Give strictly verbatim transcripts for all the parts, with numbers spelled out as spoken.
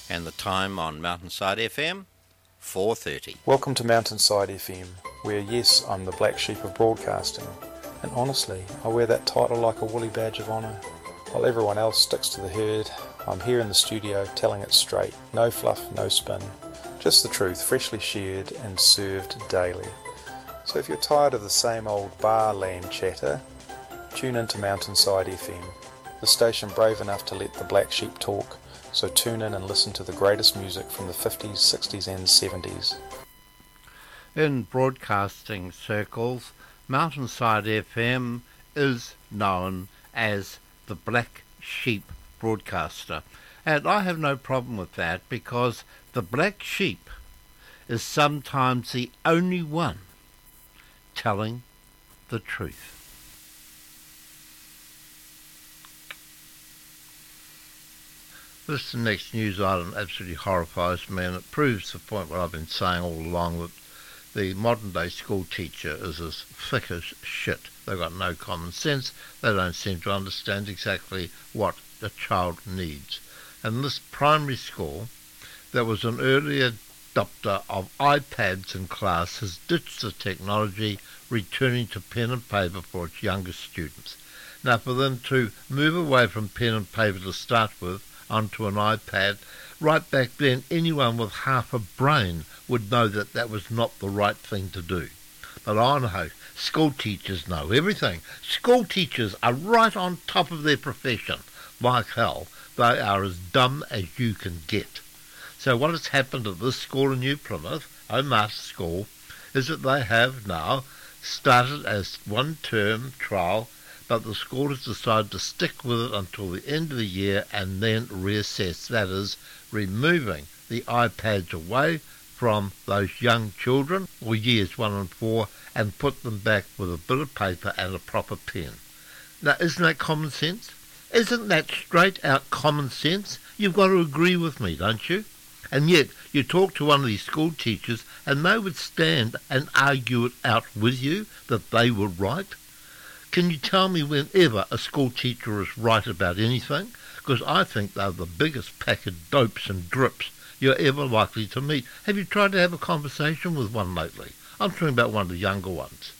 And the time on Mountainside F M, four thirty. Welcome to Mountainside F M, where yes, I'm the black sheep of broadcasting, and honestly, I wear that title like a woolly badge of honour. While everyone else sticks to the herd, I'm here in the studio telling it straight, no fluff, no spin, just the truth, freshly shared and served daily. So if you're tired of the same old bar land chatter, tune into Mountainside F M, the station brave enough to let the black sheep talk. So tune in and listen to the greatest music from the fifties, sixties and seventies. In broadcasting circles, Mountainside F M is known as the Black Sheep broadcaster. And I have no problem with that, because the black sheep is sometimes the only one telling the truth. This next news item absolutely horrifies me, and it proves the point what I've been saying all along, that the modern day school teacher is as thick as shit. They've got no common sense. They don't seem to understand exactly what a child needs. And this primary school, that was an early adopter of iPads in class, has ditched the technology, returning to pen and paper for its younger students. Now, for them to move away from pen and paper to start with onto an iPad, right back then anyone with half a brain would know that that was not the right thing to do. But I know school teachers know everything. School teachers are right on top of their profession. Like hell, they are as dumb as you can get. So what has happened at this school in New Plymouth, O'Master School, is that they have now started as one term trial, but the school has decided to stick with it until the end of the year and then reassess. That is, removing the iPads away from those young children, or years one and four, and put them back with a bit of paper and a proper pen. Now, isn't that common sense? Isn't that straight out common sense? You've got to agree with me, don't you? And yet, you talk to one of these school teachers and they would stand and argue it out with you that they were right. Can you tell me whenever a school teacher is right about anything? Because I think they're the biggest pack of dopes and drips you're ever likely to meet. Have you tried to have a conversation with one lately? I'm talking about one of the younger ones.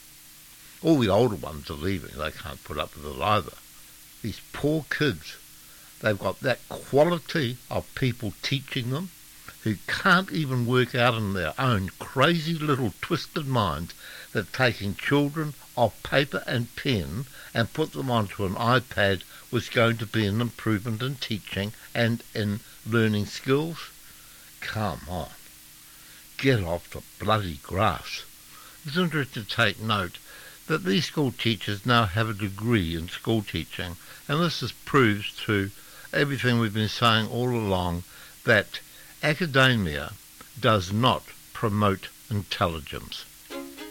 All the older ones are leaving. They can't put up with it either. These poor kids, they've got that quality of people teaching them who can't even work out in their own crazy little twisted minds that taking children off paper and pen and put them onto an iPad was going to be an improvement in teaching and in learning skills. Come on, get off the bloody grass. It's interesting to take note that these school teachers now have a degree in school teaching, and this is proves to everything we've been saying all along, that academia does not promote intelligence.